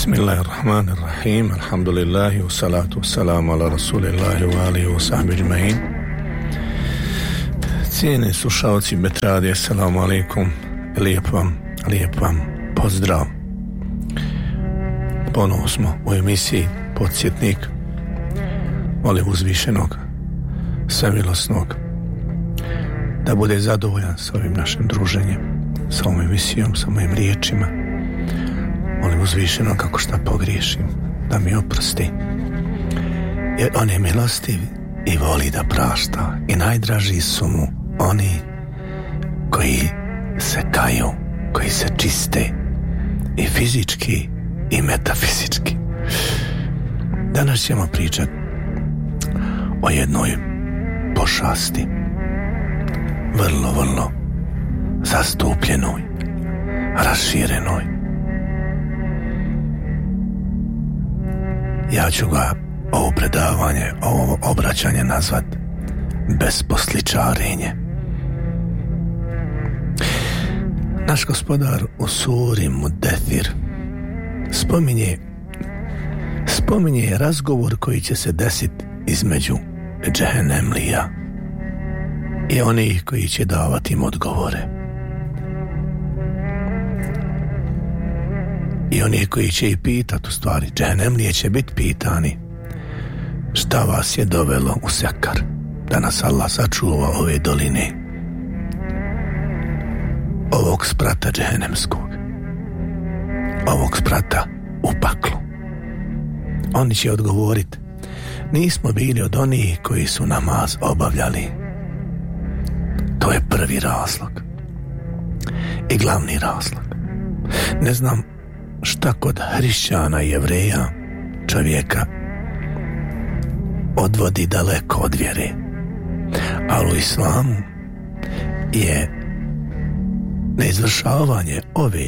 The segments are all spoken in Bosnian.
Bismillahirrahmanirrahim. Alhamdulillahi wa salatu wa salamu ala rasulillahi wa alihi wa sahbihi ajma'in. Cijeni slušalci Betradi, assalamu alaikum. Lijep vam pozdrav. Ponovo smo u emisiji Podsjetnik. Molim uzvišenog, svemilosnog, da bude zadovoljan s ovim našim druženjem, s ovom emisijom, sa mojim riječima. Molim uzvišenog, kako šta pogriješim, da mi oprosti, jer on je milostiv i voli da prašta, i najdraži su mu oni koji se kaju, koji se čiste i fizički i metafizički. Danas ćemo pričati o jednoj pošasti, vrlo zastupljenoj, raširenoj. Ja ću ga, ovo predavanje, ovo obraćanje nazvat besposličarenje. Naš gospodar u suri Mudethir spominje razgovor koji će se desiti između džehennemlija i onih koji će davati im odgovore, i oni koji će i pitati, u stvari džehennemlije će biti pitani: šta vas je dovelo u Sekar, da nas Allah sačuva ove doline, ovog sprata džehennemskog, ovog sprata u paklu. Oni će odgovoriti: nismo bili od onih koji su namaz obavljali. To je prvi razlog i glavni razlog. Ne znam šta kod hrišćana i Jevreja čovjeka odvodi daleko od vjere, ali u islamu je neizvršavanje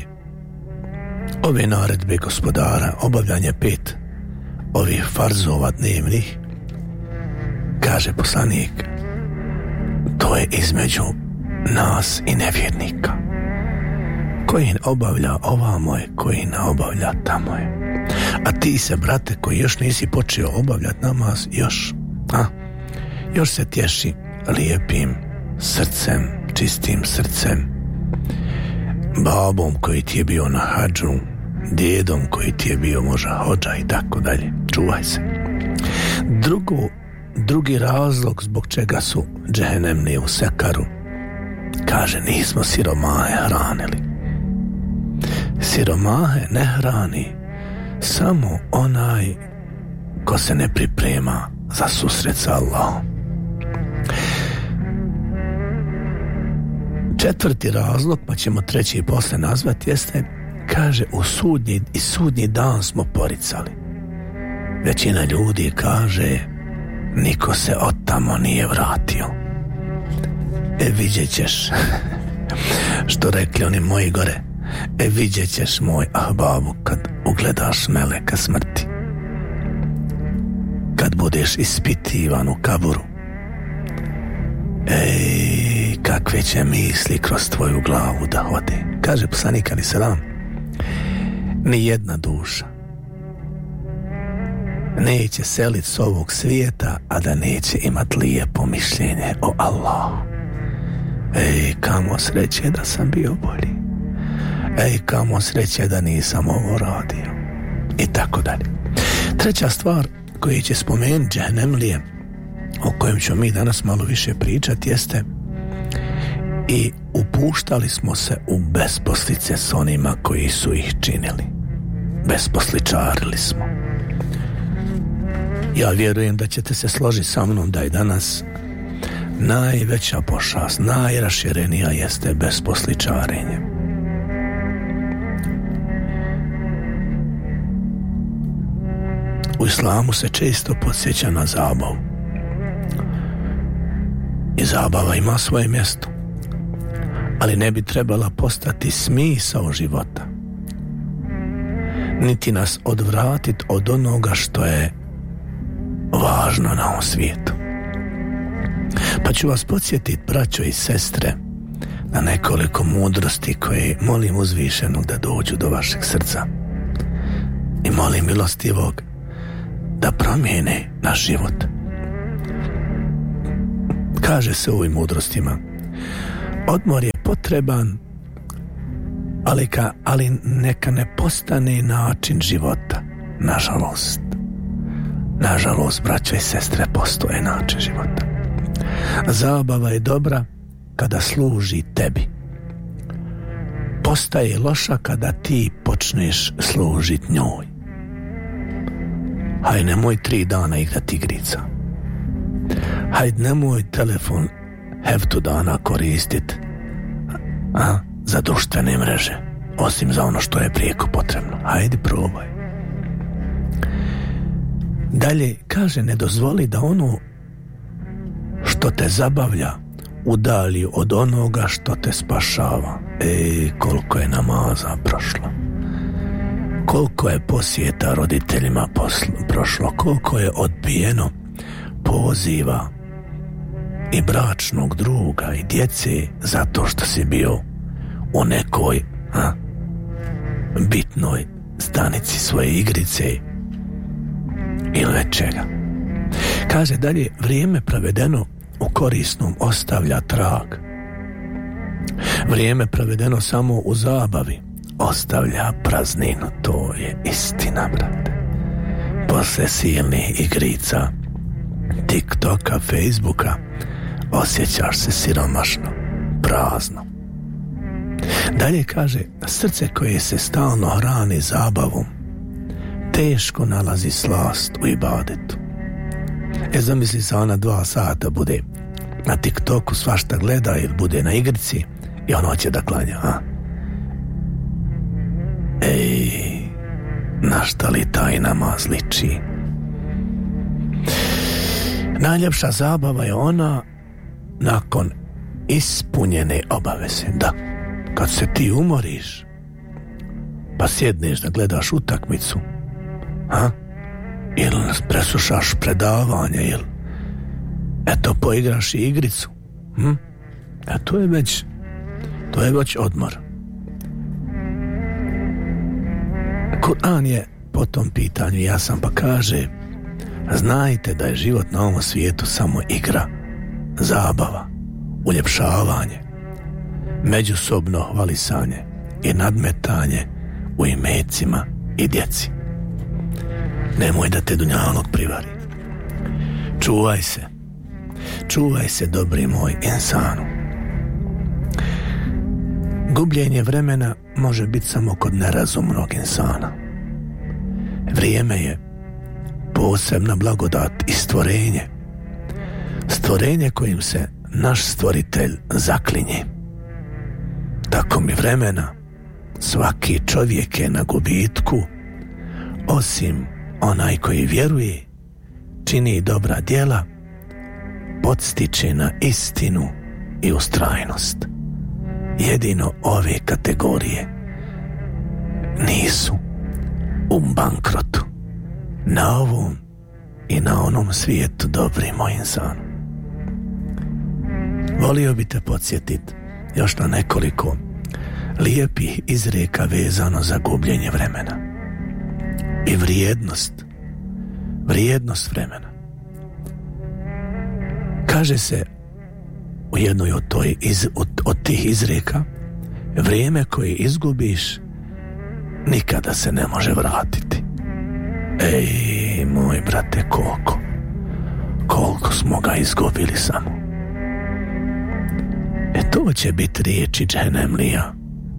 ove naredbe gospodara, obavljanje 5 ovih farzova dnevnih, kaže poslanik, to je između nas i nevjernika. Koji obavlja ovamo je, koji ne obavlja tamo je. A ti se, brate, koji još nisi počeo obavljati namaz, još se tješi lijepim srcem, čistim srcem, babom koji ti je bio na hadžu, djedom koji ti je bio možda hodža i tako dalje. Čuvaj se. Drugi razlog zbog čega su džehennemlije u Sekaru, kaže, nismo siromahe hranili. Siromahe ne hrani samo onaj ko se ne priprema za susret sa Allahom. 4. razlog, pa ćemo 3. posle nazvati, jeste, kaže, u sudnji dan smo poricali. Većina ljudi kaže, niko se od tamo nije vratio. Vidjet ćeš, što rekli oni moji gore, vidjet ćeš, moj ahbabu, kad ugledaš meleka smrti, kad budeš ispitivan u kaburu, kakve će misli kroz tvoju glavu da hode. Kaže poslanik alejhi selam, ni jedna duša neće selit s ovog svijeta, a da neće imat lijepo mišljenje o Allahu. Kamo sreće da sam bio bolji, kamo sreće da nisam ovo radio, i tako dalje. 3. stvar koju će spomenuti džehennemlije, o kojem ćemo mi danas malo više pričati, jeste: i upuštali smo se u besposlice s onima koji su ih činili. Besposličarili smo. Ja vjerujem da ćete se složiti sa mnom da je danas najveća pošast, najraširenija jeste besposličarenje. U islamu se često podsjeća na zabavu. I zabava ima svoje mjesto, ali ne bi trebala postati smisao života, niti nas odvratiti od onoga što je važno na ovom svijetu. Pa ću vas podsjetiti, braćo i sestre, na nekoliko mudrosti koje molim uzvišenog da dođu do vašeg srca i molim milostivog da promijene naš život. Kaže se u ovim mudrostima, odmor je potreban, ali neka ne postane način života. Nažalost, braćo i sestre, postoje način života. Zabava je dobra kada služi tebi. Postaje loša kada ti počneš služiti njoj. Hajde, nemoj 3 dana igrati igrica. Hajde, nemoj telefon heftu dana koristiti za društvene mreže, osim za ono što je prijeko potrebno. Hajde, probaj. Dalje kaže, ne dozvoli da ono što te zabavlja udalji od onoga što te spašava. Koliko je namaza prošlo, koliko je posjeta roditeljima prošlo, koliko je odbijeno poziva i bračnog druga i djece zato što si bio u nekoj bitnoj stanici svoje igrice ili nečega. Kaže dalje, vrijeme provedeno u korisnom ostavlja trag. Vrijeme provedeno samo u zabavi ostavlja prazninu. To je istina, brate. Posle silnih igrica, TikToka, Facebooka, osjećaš se siromašno, prazno. Dalje kaže, srce koje se stalno hrani zabavom teško nalazi slast u ibadetu. Zamisli se, ona 2 sata bude na TikToku, svašta gleda, ili bude na igrici i on hoće da klanja. Na šta li taj namaz liči? Najljepša zabava je ona nakon ispunjene obaveze. Da, kad se ti umoriš pa sjedneš da gledaš utakmicu, ili preslušaš predavanje, ili eto poigraš i igricu, to je već odmor. Kur'an je po tom pitanju jasan, pa kaže, znajte da je život na ovom svijetu samo igra, zabava, uljepšavanje, međusobno hvalisanje i nadmetanje u imecima i djeci. Nemoj da te dunjalog privari. Čuvaj se, dobri moj insanu. Gubljenje vremena može biti samo kod nerazumnog insana. Vrijeme je posebna blagodat i stvorenje kojim se naš stvoritelj zaklinje. Tako mi vremena, svaki čovjek je na gubitku, osim onaj koji vjeruje, čini dobra djela, podstiče na istinu i ustrajnost. Jedino ove kategorije nisu u bankrotu na ovom i na onom svijetu, dobri moj insan. Volio bi te podsjetiti još na nekoliko lijepih izreka vezano za gubljenje vremena i vrijednost vremena. Kaže se u jednoj od tih izreka, vrijeme koje izgubiš nikada se ne može vratiti. Moj brate, koliko smo ga izgubili samo. To će biti riječi džehennemlija.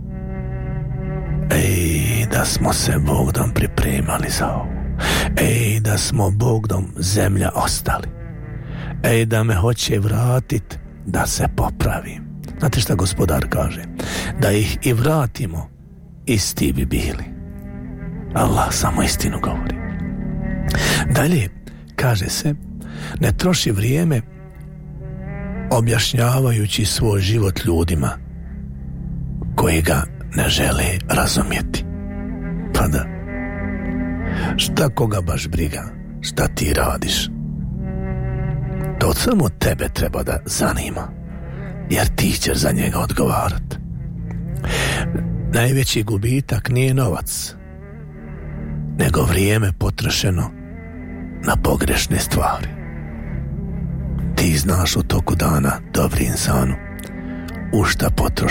Da smo se Bogdom pripremali za ovo. Da smo Bogdom zemlja ostali. Da me hoće vratit da se popravim. Znate šta gospodar kaže? Da ih i vratimo, isti bi bili. Allah samo istinu govori. Dalje kaže se, ne troši vrijeme objašnjavajući svoj život ljudima koji ga ne žele razumjeti. Pa da, šta koga baš briga, šta ti radiš? To samo tebe treba da zanima, jer ti ćeš za njega odgovarati. Najveći gubitak nije novac, nego vrijeme potrošeno na pogrešne stvari. Ti znaš u toku dana, dobri insanu, u šta potroši